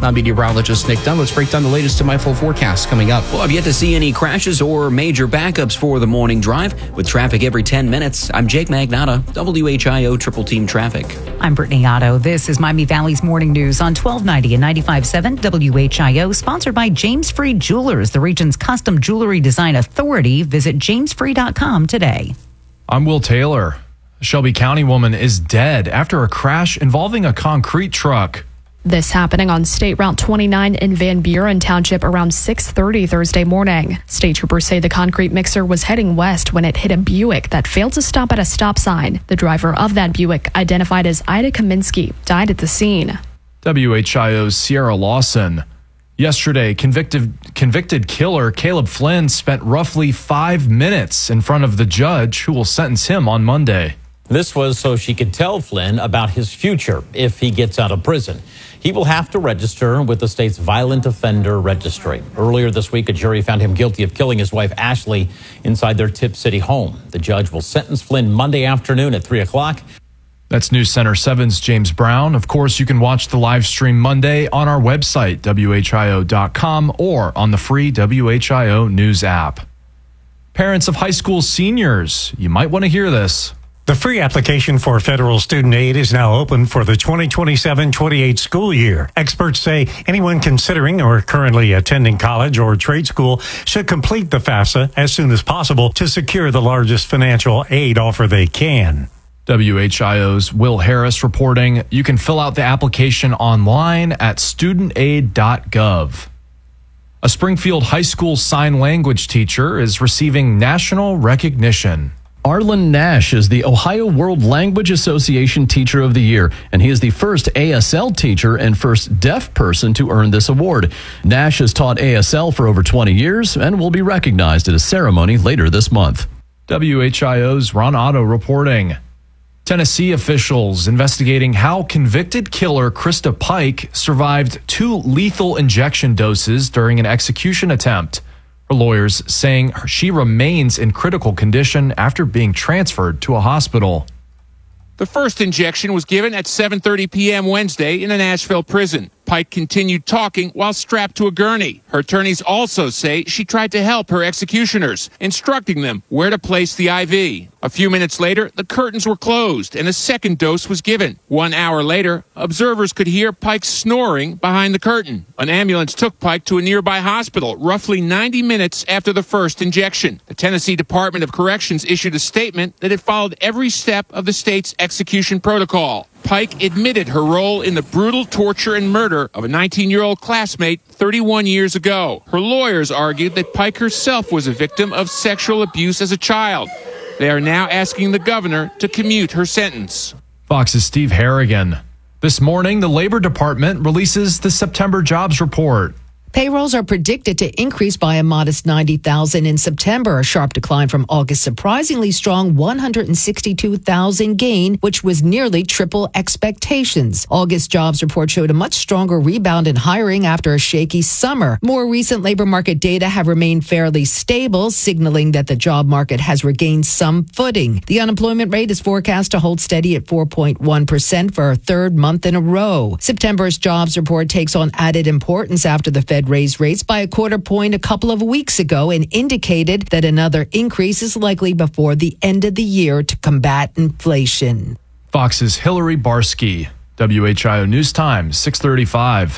I'm meteorologist Nick Dunn. Let's break down the latest to My Full Forecast coming up. Well, I've yet to see any crashes or major backups for the morning drive with traffic every 10 minutes. I'm Jake Magnotta, WHIO Triple Team Traffic. I'm Brittany Otto. This is Miami Valley's Morning News on 1290 and 95.7 WHIO, sponsored by James Free Jewelers, the region's custom jewelry design authority. Visit jamesfree.com today. I'm Will Taylor. A Shelby County woman is dead after a crash involving a concrete truck. This happening on State Route 29 in Van Buren Township around 6:30 Thursday morning. State troopers say the concrete mixer was heading west when it hit a Buick that failed to stop at a stop sign. The driver of that Buick, identified as Ida Kaminsky, died at the scene. WHIO's Sierra Lawson. Yesterday, convicted killer Caleb Flynn spent roughly 5 minutes in front of the judge who will sentence him on Monday. This was so she could tell Flynn about his future if he gets out of prison. He will have to register with the state's violent offender registry. Earlier this week, a jury found him guilty of killing his wife, Ashley, inside their Tip City home. The judge will sentence Flynn Monday afternoon at 3 o'clock. That's News Center 7's James Brown. Of course, you can watch the live stream Monday on our website, WHIO.com, or on the free WHIO News app. Parents of high school seniors, you might want to hear this. The free application for federal student aid is now open for the 2027-28 school year. Experts say anyone considering or currently attending college or trade school should complete the FAFSA as soon as possible to secure the largest financial aid offer they can. WHIO's Will Harris reporting. You can fill out the application online at studentaid.gov. A Springfield High School sign language teacher is receiving national recognition. Arlen Nash is the Ohio World Language Association Teacher of the Year, and he is the first ASL teacher and first deaf person to earn this award. Nash has taught ASL for over 20 years and will be recognized at a ceremony later this month. WHIO's Ron Otto reporting. Tennessee officials investigating how convicted killer Krista Pike survived 2 lethal injection doses during an execution attempt. Her lawyers saying she remains in critical condition after being transferred to a hospital. The first injection was given at 7:30 p.m. Wednesday in a Nashville prison. Pike continued talking while strapped to a gurney. Her attorneys also say she tried to help her executioners, instructing them where to place the IV. A few minutes later, the curtains were closed and a second dose was given. 1 hour later, observers could hear Pike snoring behind the curtain. An ambulance took Pike to a nearby hospital roughly 90 minutes after the first injection. The Tennessee Department of Corrections issued a statement that it followed every step of the state's execution protocol. Pike admitted her role in the brutal torture and murder of a 19-year-old classmate 31 years ago. Her lawyers argued that Pike herself was a victim of sexual abuse as a child. They are now asking the governor to commute her sentence. Fox's Steve Harrigan. This morning, the Labor Department releases the September jobs report. Payrolls are predicted to increase by a modest 90,000 in September, a sharp decline from August's surprisingly strong 162,000 gain, which was nearly triple expectations. August jobs report showed a much stronger rebound in hiring after a shaky summer. More recent labor market data have remained fairly stable, signaling that the job market has regained some footing. The unemployment rate is forecast to hold steady at 4.1% for a third month in a row. September's jobs report takes on added importance after the Fed raised rates by a quarter point a couple of weeks ago and indicated that another increase is likely before the end of the year to combat inflation. Fox's Hillary Barsky. WHIO News Time, 6:35.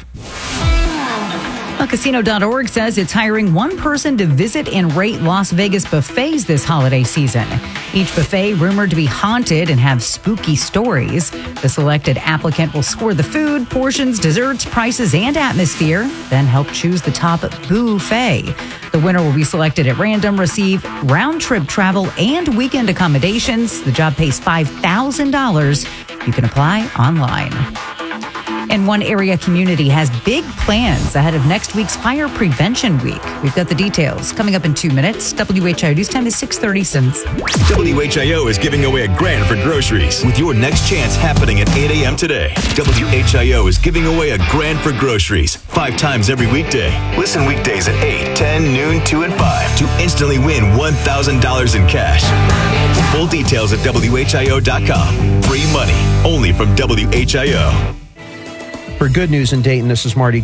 Well, Casino.org says it's hiring one person to visit and rate Las Vegas buffets this holiday season. Each buffet rumored to be haunted and have spooky stories. The selected applicant will score the food, portions, desserts, prices, and atmosphere, then help choose the top buffet. The winner will be selected at random, receive round-trip travel and weekend accommodations. The job pays $5,000. You can apply online. And one area community has big plans ahead of next week's Fire Prevention Week. We've got the details coming up in 2 minutes. WHIO News Time is 6:30 cents. WHIO is giving away $1,000 for groceries with your next chance happening at 8 a.m. today. WHIO is giving away $1,000 for groceries 5 times every weekday. Listen weekdays at 8, 10, noon, 2, and 5 to instantly win $1,000 in cash. Full details at WHIO.com. Free money only from WHIO. For Good News in Dayton, this is Marty